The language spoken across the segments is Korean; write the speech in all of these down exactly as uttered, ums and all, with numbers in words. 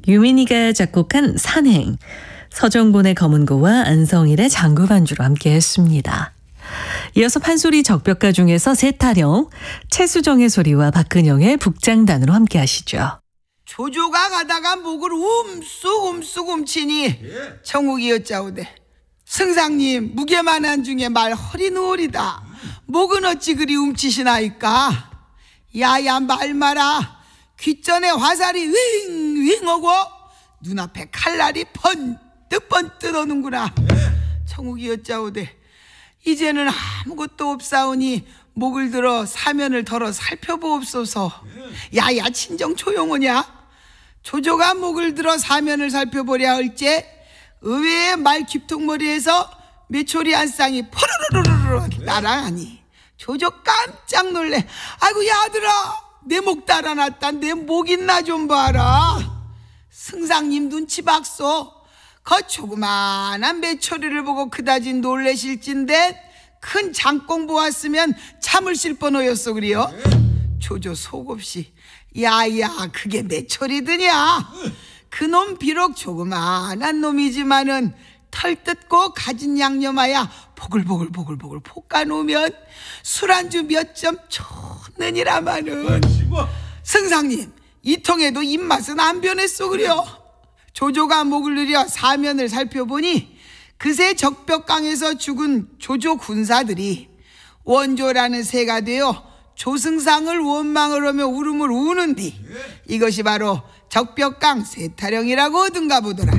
유민이가 작곡한 산행, 서정곤의 검은고와 안성일의 장구반주로 함께했습니다. 이어서 판소리 적벽가 중에서 세타령, 최수정의 소리와 박근영의 북장단으로 함께하시죠. 조조가 가다가 목을 움쑥움쑥 움치니 청욱이 여짜오되 승상님 무게만한 중에 말 허리 누울이다. 목은 어찌 그리 움치시나이까. 야야 말 마라. 귓전에 화살이 윙윙하고 눈앞에 칼날이 번뜩 번뜩 오는구나. 청욱이 여짜오되 이제는 아무것도 없사오니 목을 들어 사면을 덜어 살펴보옵소서. 야야 친정 조용하냐. 조조가 목을 들어 사면을 살펴보랴 할제 의외의 말 귓통머리에서 메초리 한 쌍이 포르르르르 날아가니 조조 깜짝 놀래. 아이고 야들아 내 목 달아났다. 내 목 있나 좀 봐라. 승상님 눈치 박소. 거 조그만한 메초리를 보고 그다지 놀래실진데 큰 장꽁 보았으면 참으실 뻔하였어 그리요. 조조 속없이 야야 그게 메초리드냐. 그놈 비록 조그만한 놈이지만은 털 뜯고 가진 양념하야 보글보글보글보글 볶아놓으면 술안주 몇 점 좋느니라마는. 승상님 이 통에도 입맛은 안 변했어 그려. 조조가 목을 들여 사면을 살펴보니 그새 적벽강에서 죽은 조조 군사들이 원조라는 새가 되어 조승상을 원망을 하며 울음을 우는디 이것이 바로 적벽강 세타령이라고 하던가 보더라.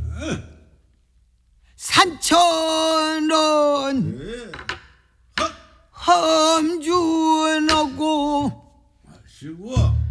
산천은 험준하고